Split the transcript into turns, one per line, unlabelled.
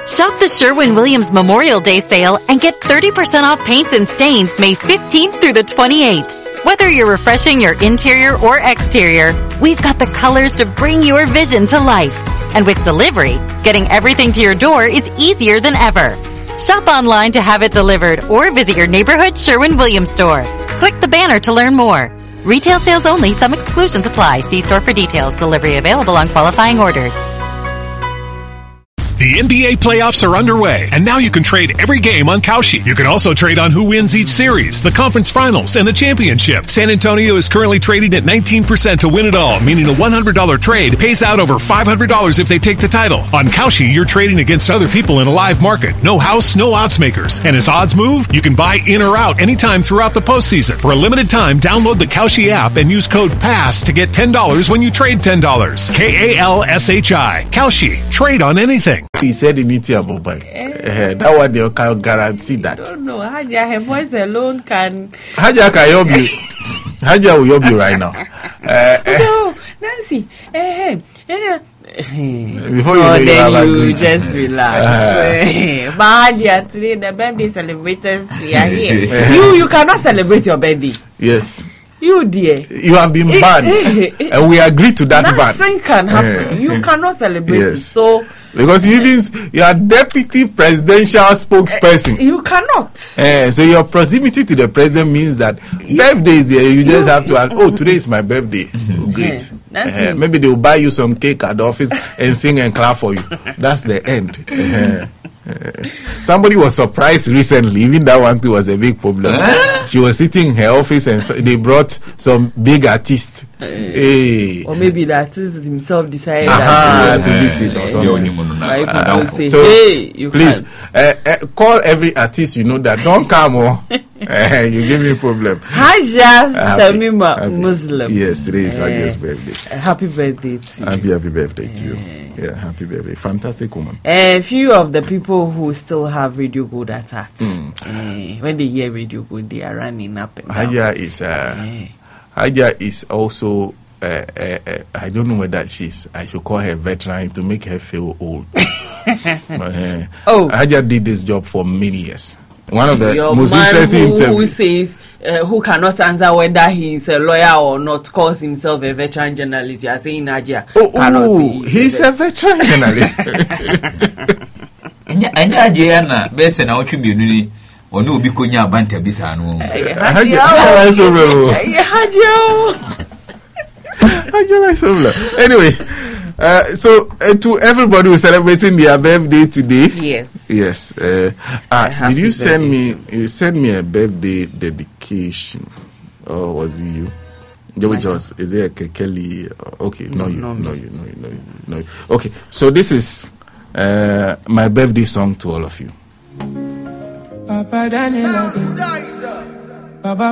Shop the Sherwin-Williams Memorial Day sale and get 30% off paints and stains May 15th through the 28th. Whether you're refreshing your interior or exterior, we've got the colors to bring your vision to life. And with delivery, getting everything to your door is easier than ever. Shop online to have it delivered or visit your neighborhood Sherwin-Williams store. Click the banner to learn more. Retail sales only. Some exclusions apply. See store for details. Delivery available on qualifying orders.
The NBA playoffs are underway, and now you can trade every game on Kalshi. You can also trade on who wins each series, the conference finals, and the championship. San Antonio is currently trading at 19% to win it all, meaning a $100 trade pays out over $500 if they take the title. On Kalshi, you're trading against other people in a live market. No house, no odds makers. And as odds move, you can buy in or out anytime throughout the postseason. For a limited time, download the Kalshi app and use code PASS to get $10 when you trade $10. KALSHI. Kalshi. Trade on anything.
He said in it about that one they can guarantee that. I
don't know. Haja, her voice alone can.
Haja can help you. Haja will help you right now.
So, Nancy,
before you
just relax. But Haja, today the birthday celebrators are here. You cannot celebrate your birthday.
Yes.
You dear,
you have been banned, and we agree to that ban.
Nothing can happen. You cannot celebrate it. So.
Because you are deputy presidential spokesperson.
You cannot.
So your proximity to the president means that birthdays there, you just have to ask, oh, today is my birthday. Oh, great. Maybe they will buy you some cake at the office and sing and clap for you. That's the end. Somebody was surprised recently. Even that one too was a big problem. She was sitting in her office and they brought some big artist.
Or maybe the artist himself decided
to visit or something.
Say,
so
hey, you
please call every artist you know that don't come or you give me a problem.
Haja Shamima Muslim.
Yes, today is Haja's birthday.
Happy birthday to you.
Happy birthday to you. Yeah, happy birthday. Fantastic woman.
A few of the people who still have Radio Gold at heart, when they hear Radio Gold, they are running up and down.
Haja is also I don't know whether I should call her veteran to make her feel old. Haja did this job for many years. One of the most interesting
who says who cannot answer whether he's a lawyer or not calls himself a veteran journalist. You are saying Haja cannot say
he's a veteran journalist.
Anya Diana bese na otwe mienu oni obi konya abanta bisa no.
Anyway, so to everybody who's celebrating their birthday today,
yes.
Did you send me? You sent me a birthday dedication, or was it you? Which was, is it a Kelly? Okay, no, you. Okay, so this is my birthday song to all of you. Papa Daniel, Papa